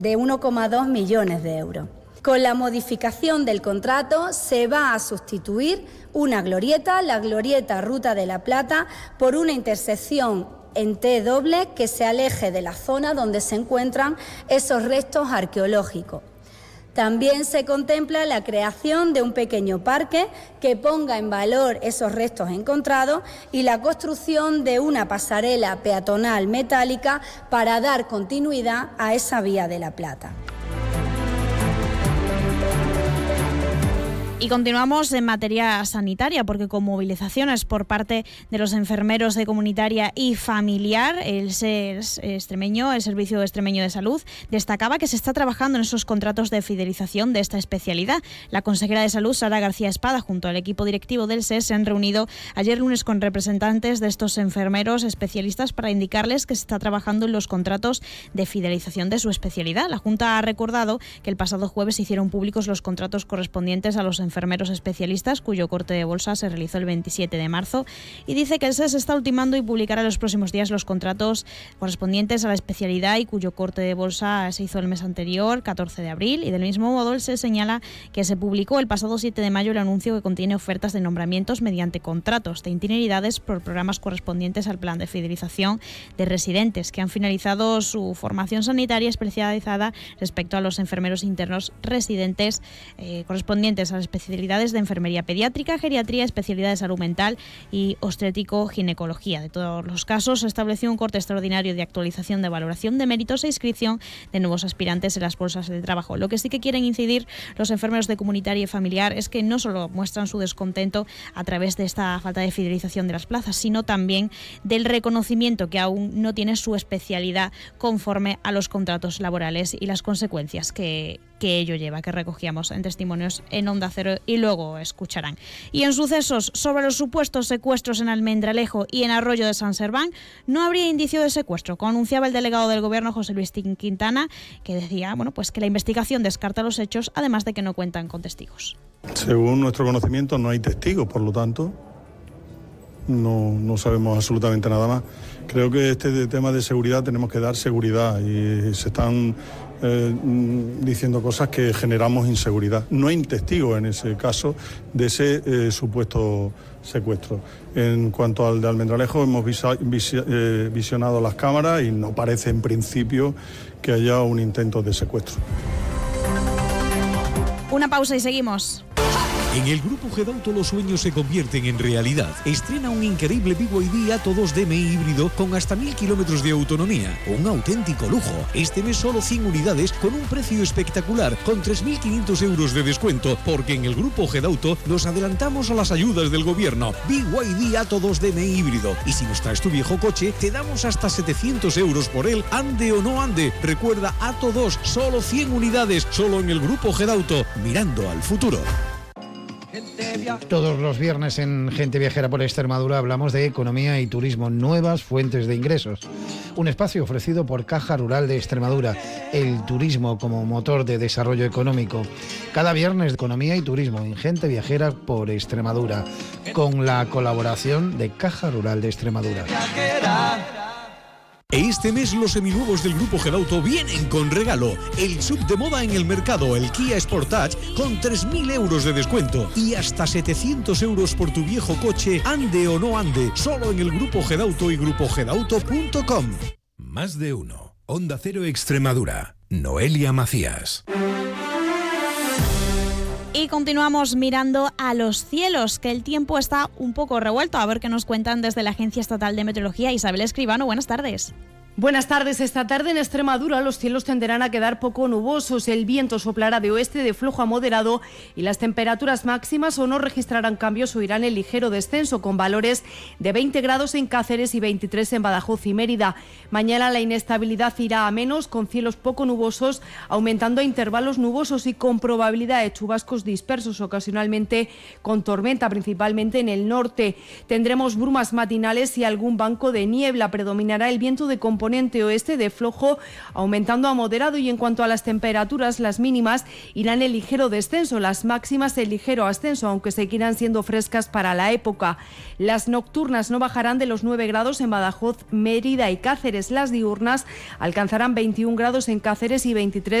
de 1,2 millones de euros. Con la modificación del contrato se va a sustituir una glorieta, la glorieta Ruta de la Plata, por una intersección en T doble que se aleje de la zona donde se encuentran esos restos arqueológicos. También se contempla la creación de un pequeño parque que ponga en valor esos restos encontrados y la construcción de una pasarela peatonal metálica para dar continuidad a esa vía de la Plata. Y continuamos en materia sanitaria, porque con movilizaciones por parte de los enfermeros de comunitaria y familiar, el Servicio Extremeño de Salud destacaba que se está trabajando en esos contratos de fidelización de esta especialidad. La consejera de Salud, Sara García Espada, junto al equipo directivo del SES, se han reunido ayer lunes con representantes de estos enfermeros especialistas para indicarles que se está trabajando en los contratos de fidelización de su especialidad. La Junta ha recordado que el pasado jueves se hicieron públicos los contratos correspondientes a los enfermeros especialistas, cuyo corte de bolsa se realizó el 27 de marzo, y dice que el SES está ultimando y publicará en los próximos días los contratos correspondientes a la especialidad y cuyo corte de bolsa se hizo el mes anterior, 14 de abril, y del mismo modo el SES señala que se publicó el pasado 7 de mayo el anuncio que contiene ofertas de nombramientos mediante contratos de interioridades por programas correspondientes al plan de fidelización de residentes que han finalizado su formación sanitaria especializada respecto a los enfermeros internos residentes correspondientes a las especialidades de enfermería pediátrica, geriatría, especialidad de salud mental y obstétrico-ginecología. De todos los casos, se estableció un corte extraordinario de actualización de valoración de méritos e inscripción de nuevos aspirantes en las bolsas de trabajo. Lo que sí que quieren incidir los enfermeros de comunitaria y familiar es que no solo muestran su descontento a través de esta falta de fidelización de las plazas, sino también del reconocimiento que aún no tiene su especialidad conforme a los contratos laborales y las consecuencias que ello lleva, que recogíamos en testimonios en Onda Cero y luego escucharán. Y en sucesos sobre los supuestos secuestros en Almendralejo y en Arroyo de San Serván, no habría indicio de secuestro, como anunciaba el delegado del Gobierno, José Luis Quintana, que decía pues que la investigación descarta los hechos, además de que no cuentan con testigos. Según nuestro conocimiento no hay testigos, por lo tanto no sabemos absolutamente nada más. Creo que este tema de seguridad tenemos que dar seguridad y se están diciendo cosas que generamos inseguridad. No hay testigos en ese caso de ese supuesto secuestro. En cuanto al de Almendralejo, hemos visionado las cámaras y no parece en principio que haya un intento de secuestro. Una pausa y seguimos. En el Grupo Gedauto los sueños se convierten en realidad. Estrena un increíble BYD Atto 2 DMI híbrido con hasta 1000 kilómetros de autonomía. Un auténtico lujo. Este mes solo 100 unidades con un precio espectacular, con 3.500 euros de descuento, porque en el Grupo Gedauto nos adelantamos a las ayudas del gobierno. BYD Atto 2 DMI híbrido. Y si nos traes tu viejo coche, te damos hasta 700 euros por él, ande o no ande. Recuerda, Atto 2, solo 100 unidades, solo en el Grupo Gedauto, mirando al futuro. Todos los viernes en Gente Viajera por Extremadura hablamos de economía y turismo, nuevas fuentes de ingresos. Un espacio ofrecido por Caja Rural de Extremadura, el turismo como motor de desarrollo económico. Cada viernes de economía y turismo en Gente Viajera por Extremadura, con la colaboración de Caja Rural de Extremadura. Este mes los seminuevos del Grupo Gedauto vienen con regalo. El sub de moda en el mercado, el Kia Sportage, con 3.000 euros de descuento. Y hasta 700 euros por tu viejo coche, ande o no ande. Solo en el Grupo Gedauto y grupogedauto.com. Más de uno. Onda Cero Extremadura. Noelia Macías. Y continuamos mirando a los cielos, que el tiempo está un poco revuelto. A ver qué nos cuentan desde la Agencia Estatal de Meteorología. Isabel Escribano, buenas tardes. Buenas tardes. Esta tarde en Extremadura los cielos tenderán a quedar poco nubosos, el viento soplará de oeste de flojo a moderado y las temperaturas máximas o no registrarán cambios o irán en ligero descenso, con valores de 20 grados en Cáceres y 23 en Badajoz y Mérida. Mañana la inestabilidad irá a menos, con cielos poco nubosos, aumentando a intervalos nubosos y con probabilidad de chubascos dispersos, ocasionalmente con tormenta, principalmente en el norte. Tendremos brumas matinales y algún banco de niebla. Predominará el viento de componente componente oeste de flojo aumentando a moderado, y en cuanto a las temperaturas, las mínimas irán en ligero descenso, las máximas en ligero ascenso, aunque seguirán siendo frescas para la época. Las nocturnas no bajarán de los 9 grados en Badajoz, Mérida y Cáceres. Las diurnas alcanzarán 21 grados en Cáceres y 23